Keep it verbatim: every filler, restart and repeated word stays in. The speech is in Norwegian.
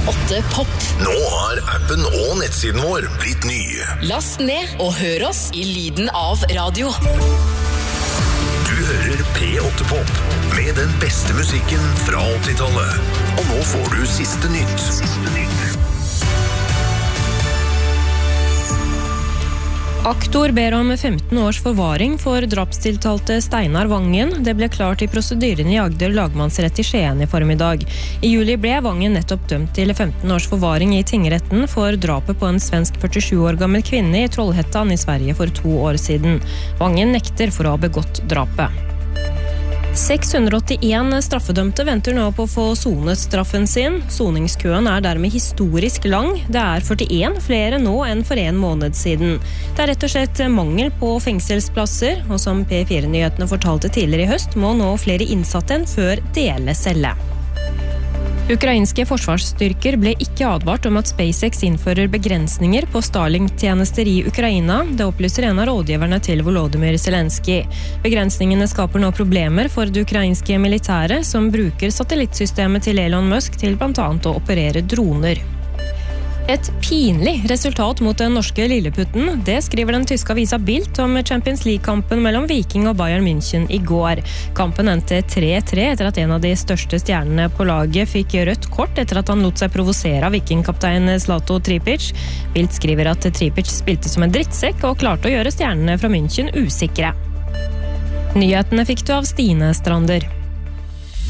åtte Pop. Nå har appen og nettsiden vår blitt ny. Last ned og hør oss i lyden av radio. Du hører P åtte Pop med den beste musikken fra åttitallet. Og nå får du siste nytt. Siste nytt. Aktor ber om femten års forvaring for drapstiltalte Steinar Vangen. Det ble klart i prosedyren i Agder lagmannsrett i Skien i formiddag. I juli ble Vangen nettopp dømt til femten års forvaring i tingretten for drapet på en svensk førtisju år gammel kvinne i Trollhättan i Sverige for to år siden. Vangen nekter for å ha begått drapet. seks hundre åttien straffedømte venter nå på å få sonet straffen sin. Soningskøen er dermed historisk lang. Det er førtien flere nå enn for en måned siden. Det er rett og slett mangel på fengselsplasser, og som P fire-nyhetene fortalte tidligere i høst, må nå flere innsatte enn før dele celle. Ukrainske forsvarsstyrker ble ikke advart om at SpaceX innfører begrensninger på Starlink-tjenester i Ukraina. Det opplyser en av rådgiverne til Volodymyr Zelensky. Begrensningene skaper nå problemer for det ukrainske militæret, som bruker satellittsystemet til Elon Musk til blant annet å operere droner. Et pinlig resultat mot den norske lilleputten, det skriver den tyske avisa Bild om Champions League-kampen mellom Viking og Bayern München i går. Kampen endte tre tre etter at en av de største stjernene på laget fikk rødt kort etter at han lot seg provosere av Viking-kaptein Zlato Tripic. Bild skriver at Tripic spilte som en drittsekk og klarte å gjøre stjernene fra München usikre. Nyhetene fikk du av Stine Strander.